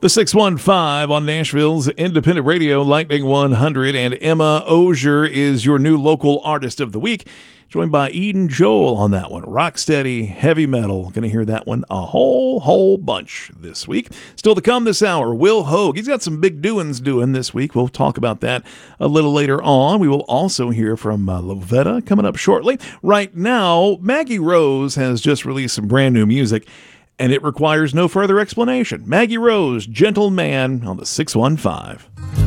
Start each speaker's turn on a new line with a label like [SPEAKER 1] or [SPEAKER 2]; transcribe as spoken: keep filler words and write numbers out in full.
[SPEAKER 1] The six one five on Nashville's Independent Radio, Lightning one hundred, and Emma Ozier is your new local artist of the week, joined by Eden Joel on that one. Rocksteady, heavy metal. Going to hear that one a whole, whole bunch this week. Still to come this hour, Will Hoge. He's got some big doings doing this week. We'll talk about that a little later on. We will also hear from uh, Lovetta coming up shortly. Right now, Maggie Rose has just released some brand new music, and it requires no further explanation. Maggie Rose, Gentle Man on the six one five.